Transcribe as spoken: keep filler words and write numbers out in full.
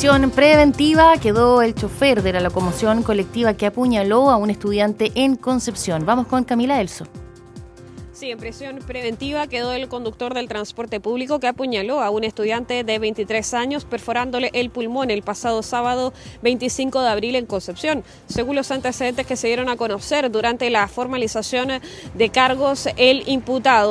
prisión preventiva quedó el chofer de la locomoción colectiva que apuñaló a un estudiante en Concepción. Vamos con Camila Elso. Sí, en prisión preventiva quedó el conductor del transporte público que apuñaló a un estudiante de veintitrés años perforándole el pulmón el pasado sábado veinticinco de abril en Concepción. Según los antecedentes que se dieron a conocer durante la formalización de cargos, el imputado